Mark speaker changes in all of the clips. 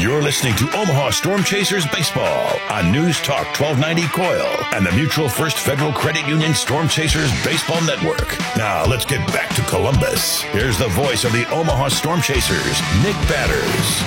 Speaker 1: You're listening to Omaha Storm Chasers Baseball on News Talk 1290 Coil and the Mutual First Federal Credit Union Storm Chasers Baseball Network. Now let's get back to Columbus. Here's the voice of the Omaha Storm Chasers, Nick Batters.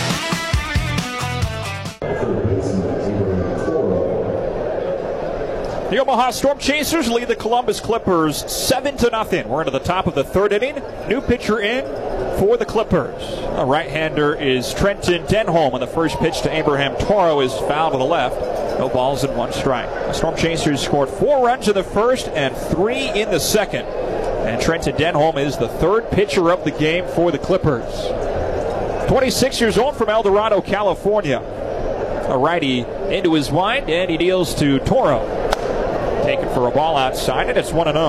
Speaker 2: The Omaha Storm Chasers lead the Columbus Clippers 7-0. We're into the top of the third inning. New pitcher in for the Clippers. A right-hander is Trenton Denholm, and the first pitch to Abraham Toro is foul to the left. No balls and one strike. The Storm Chasers scored 4 runs in the first and 3 in the second. And Trenton Denholm is the third pitcher of the game for the Clippers. 26 years old from El Dorado, California. A righty into his wind, and he deals to Toro. Taken for a ball outside, and it's 1-0.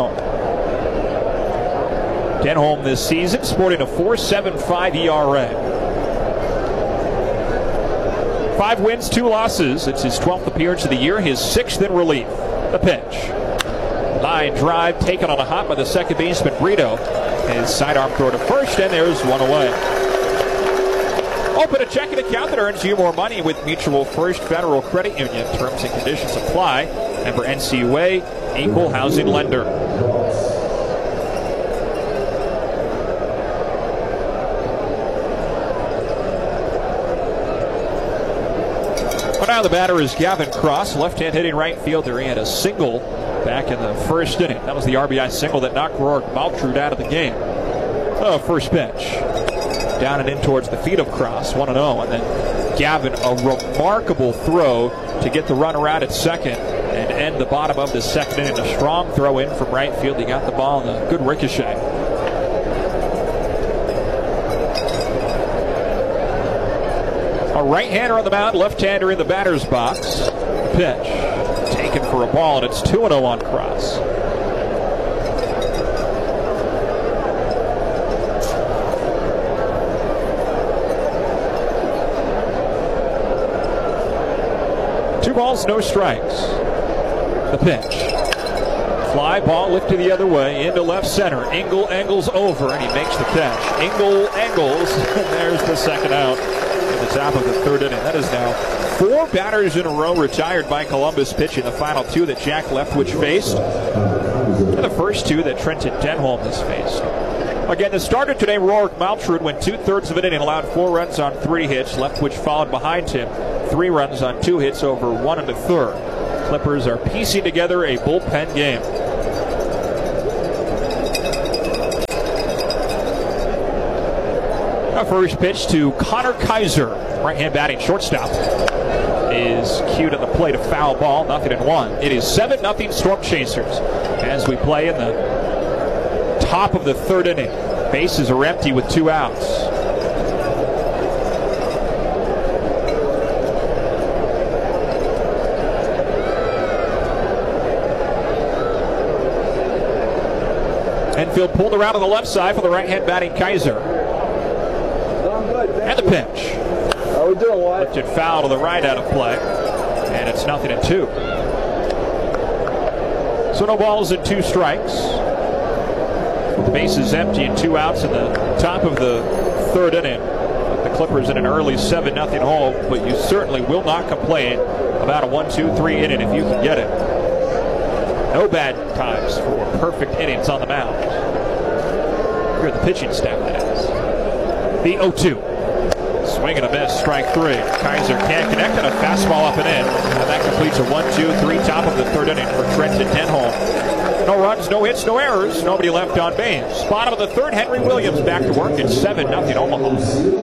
Speaker 2: Denholm this season sporting a 4.75 ERA. 5 wins, 2 losses. It's his 12th appearance of the year, his 6th in relief. The pitch. Line drive taken on a hop by the second baseman Brito. His sidearm throw to first, and there's one away. Open a checking account that earns you more money with Mutual First Federal Credit Union. Terms and conditions apply. Member NCUA, equal housing lender. Well, now the batter is Gavin Cross, left-hand hitting right fielder. He had a single back in the first inning. That was the RBI single that knocked Rourke Maltrud out of the game. First pitch. Down and in towards the feet of Cross, 1-0. And then Gavin, a remarkable throw to get the runner out at second and end the bottom of the second inning. A strong throw in from right field. He got the ball in a good ricochet. A right-hander on the mound, left-hander in the batter's box. Pitch. Taken for a ball, and it's 2-0 on Cross. Two balls, no strikes. The pitch. Fly ball lifted the other way into left center. Engel angles over, and he makes the catch. Engel angles, and there's the second out at the top of the third inning. That is now 4 batters in a row retired by Columbus pitching. The final 2 that Jack Leftwich faced, and the first 2 that Trenton Denholm has faced. Again, the starter today, Rourke Maltrud, went 2/3 of an inning, allowed 4 runs on 3 hits. Leftwich followed behind him, 3 runs on 2 hits over 1 1/3. Clippers are piecing together a bullpen game. Our first pitch to Connor Kaiser, right-hand batting shortstop, is cued at the plate, a foul ball, 0-1. It is 7-0 Storm Chasers as we play in the top of the third inning. Bases are empty with 2 outs. Enfield pulled around on the left side for the right-hand batting Kaiser. And the pitch.
Speaker 3: How we doing, Wyatt?
Speaker 2: Lifted foul to the right out of play. And it's 0-2. So no balls and 2 strikes. The base is empty and 2 outs in the top of the third inning. The Clippers in an early 7-0 hole, but you certainly will not complain about a 1-2-3 inning if you can get it. No bad times for perfect innings on the mound. Here the pitching staff, that is. The 0-2. Swing and a miss, strike 3. Kaiser can't connect, and a fastball up and in. And that completes a 1-2-3 top of the third inning for Trenton Denholm. No runs, no hits, no errors. Nobody left on base. Bottom of the third, Henry Williams back to work at 7-0 Omaha.